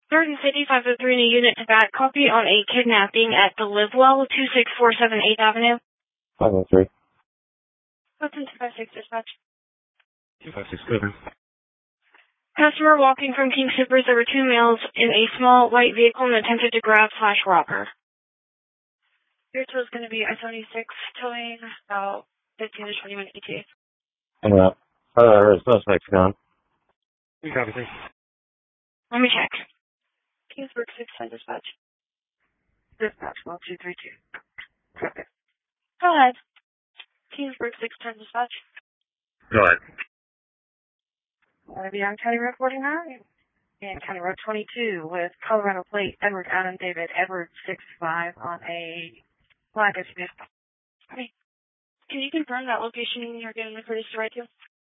Garden City 503 in a unit to bat. Copy on a kidnapping at the Livewell, 26478 8th Avenue. 503. Hudson 256 dispatch. 2567. Customer walking from King Soopers. There were two males in a small white vehicle and attempted to grab/rob her. Your tow is going to be I-76 towing about 15 to 20 minute ETA. And suspect's gone. We copy, thanks. Let me check. Kingsburg 610 dispatch. Dispatch 1232. Okay. Go ahead. Kingsburg 610 dispatch. Go ahead. Want to be on County Road 49 and County Road 22 with Colorado plate Edward Adam David Edward 65 on a black SUV. Okay. Can you confirm that location you're getting the police to ride to?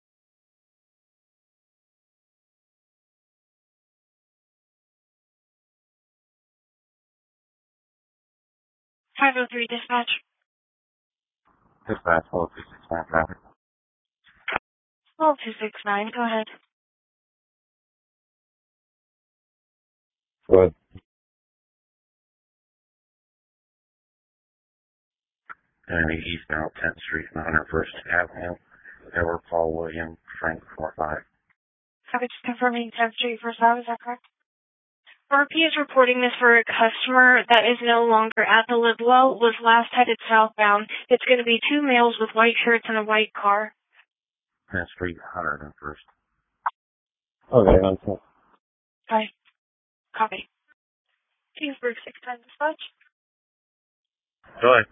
.503 dispatch. Dispatch 12669 traffic. 12269, go ahead. Go ahead. And eastbound 10th Street, 101st Avenue. Edward Paul William Frank 45. Copy, just confirming 10th Street First Ave, is that correct? RP is reporting this for a customer that is no longer at the Livewell, was last headed southbound. It's going to be two males with white shirts and a white car. 10th Street, 101st. Okay, on top. Hi. Copy. Kingsburg 610 dispatch. Go ahead.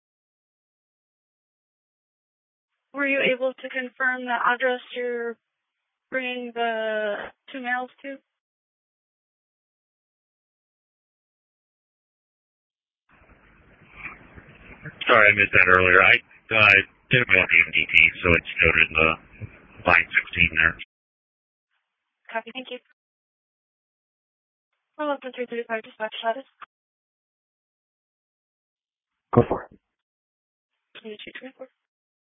Were you able to confirm the address you're bringing the two males to? Sorry, I missed that earlier. I did it on the MDT, so it's noted in the line 16 there. Copy, thank you. 11335 dispatch status. Go for it. 2224.